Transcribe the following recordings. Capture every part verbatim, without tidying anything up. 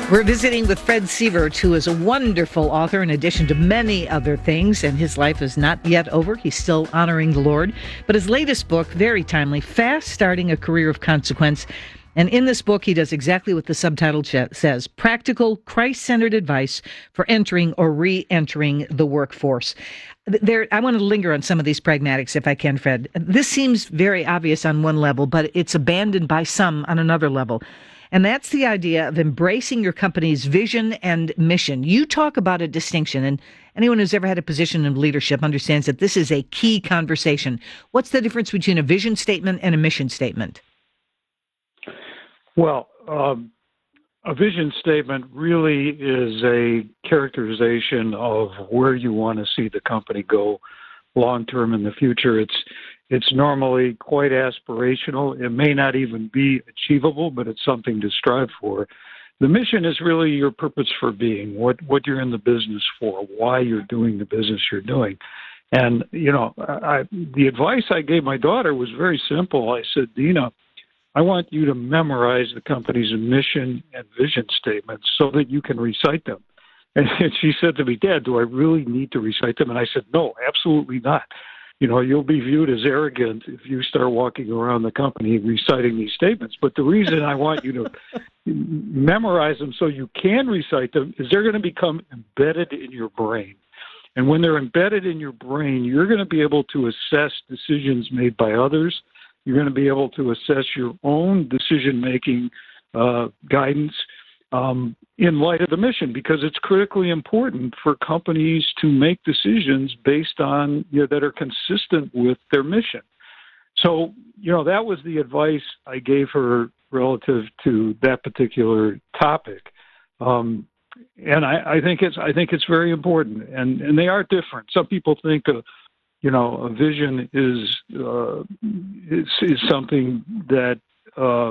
We're visiting with Fred Sievert, who is a wonderful author in addition to many other things, and his life is not yet over. He's still honoring the Lord. But his latest book, very timely, Fast Starting a Career of Consequence. And in this book, he does exactly what the subtitle ch- says, practical, Christ-centered advice for entering or re-entering the workforce. There, I want to linger on some of these pragmatics if I can, Fred. This seems very obvious on one level, but it's abandoned by some on another level. And that's the idea of embracing your company's vision and mission. You talk about a distinction, and anyone who's ever had a position of leadership understands that this is a key conversation. What's the difference between a vision statement and a mission statement? Well, um, a vision statement really is a characterization of where you want to see the company go long term in the future. It's It's normally quite aspirational. It may not even be achievable, but it's something to strive for. The mission is really your purpose for being, what, what you're in the business for, why you're doing the business you're doing. And, you know, I, the advice I gave my daughter was very simple. I said, Dina, I want you to memorize the company's mission and vision statements so that you can recite them. And she said to me, Dad, do I really need to recite them? And I said, no, absolutely not. You know, you'll be viewed as arrogant if you start walking around the company reciting these statements. But the reason I want you to memorize them so you can recite them is they're going to become embedded in your brain. And when they're embedded in your brain, you're going to be able to assess decisions made by others. You're going to be able to assess your own decision-making uh, guidance um, in light of the mission, because it's critically important for companies to make decisions based on, you know, that are consistent with their mission. So, you know, that was the advice I gave her relative to that particular topic. Um, and I, I think it's I think it's very important, and, and they are different. Some people think, a, you know, a vision is uh, is, is something that uh,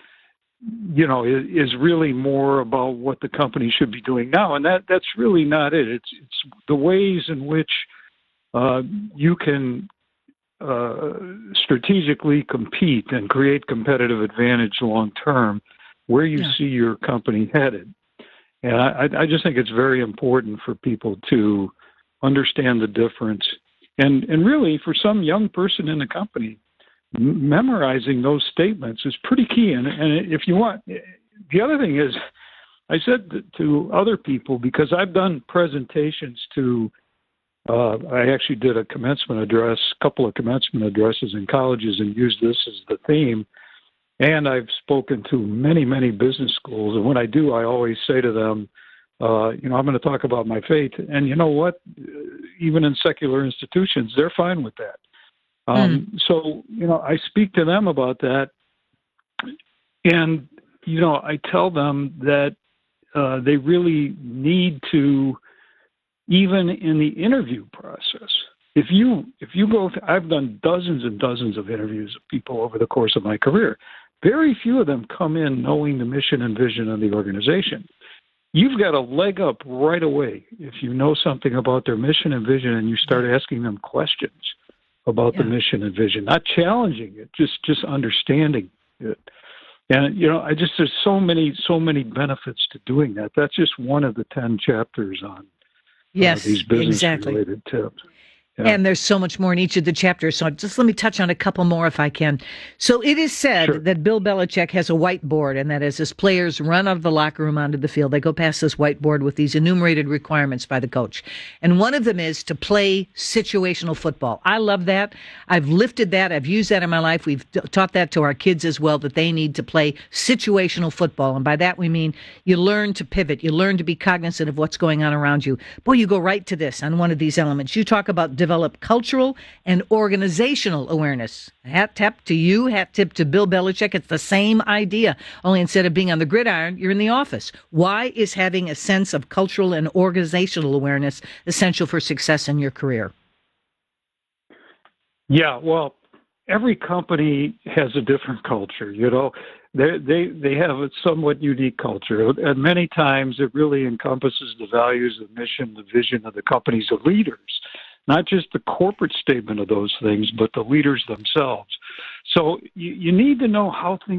you know, is, is really more about what the company should be doing now. And that, that's really not it. It's, it's the ways in which uh, you can uh, strategically compete and create competitive advantage long term where you yeah. see your company headed. And I, I just think it's very important for people to understand the difference. And, and really, for some young person in the company, memorizing those statements is pretty key. And, and if you want, the other thing is, I said to other people, because I've done presentations to, uh, I actually did a commencement address, a couple of commencement addresses in colleges and used this as the theme. And I've spoken to many, many business schools. And when I do, I always say to them, uh, you know, I'm going to talk about my faith. And you know what? Even in secular institutions, they're fine with that. Um, mm. So, you know, I speak to them about that, and, you know, I tell them that uh, they really need to, even in the interview process, if you, if you go, th- I've done dozens and dozens of interviews of people over the course of my career. Very few of them come in knowing the mission and vision of the organization. You've got a leg up right away if you know something about their mission and vision and you start asking them questions about yeah. the mission and vision, not challenging it, just just understanding it. And, you know, I just, there's so many, so many benefits to doing that. That's just one of the ten chapters on yes, uh, these business-related exactly. tips. Yeah. And there's so much more in each of the chapters. So just let me touch on a couple more if I can. So it is said sure. that Bill Belichick has a whiteboard, and that as his players run out of the locker room onto the field, they go past this whiteboard with these enumerated requirements by the coach. And one of them is to play situational football. I love that. I've lifted that. I've used that in my life. We've taught that to our kids as well, that they need to play situational football. And by that we mean you learn to pivot. You learn to be cognizant of what's going on around you. Boy, you go right to this on one of these elements. You talk about develop cultural and organizational awareness. Hat tip to you, hat tip to Bill Belichick. It's the same idea, only instead of being on the gridiron, you're in the office. Why is having a sense of cultural and organizational awareness essential for success in your career? Yeah, well, every company has a different culture, you know. They, they they have a somewhat unique culture, and many times it really encompasses the values, the mission, the vision of the company's leaders. Not just the corporate statement of those things, but the leaders themselves. So you, you need to know how things